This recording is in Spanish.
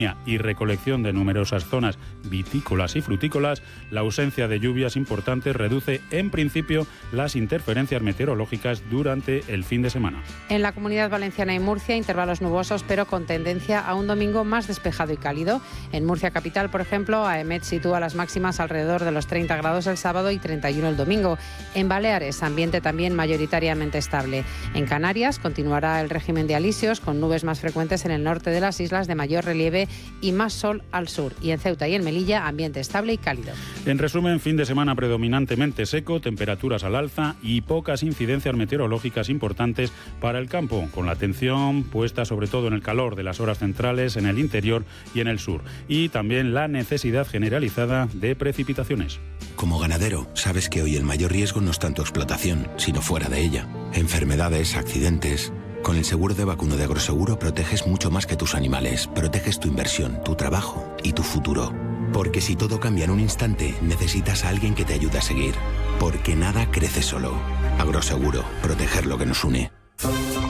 y recolección de numerosas zonas vitícolas y frutícolas, la ausencia de lluvias importantes reduce en principio las interferencias meteorológicas durante el fin de semana. En la Comunidad Valenciana y Murcia, intervalos nubosos, pero con tendencia a un domingo más despejado y cálido. En Murcia capital, por ejemplo, AEMET sitúa las máximas alrededor de los 30 grados el sábado y 31 el domingo. En Baleares, ambiente también mayoritariamente estable. En Canarias, continuará el régimen de alisios, con nubes más frecuentes en el norte de las islas de mayor relieve y más sol al sur. Y en Ceuta y en Melilla, ambiente estable y cálido. En resumen, fin de semana predominantemente seco, temperaturas al alza y pocas incidencias meteorológicas importantes para el campo, con la atención puesta sobre todo en el calor de las horas centrales, en el interior y en el sur. Y también la necesidad generalizada de precipitaciones. Como ganadero, sabes que hoy el mayor riesgo no es tanto explotación, sino fuera de ella. Enfermedades, accidentes. Con el seguro de vacuno de Agroseguro proteges mucho más que tus animales. Proteges tu inversión, tu trabajo y tu futuro. Porque si todo cambia en un instante, necesitas a alguien que te ayude a seguir. Porque nada crece solo. Agroseguro, proteger lo que nos une.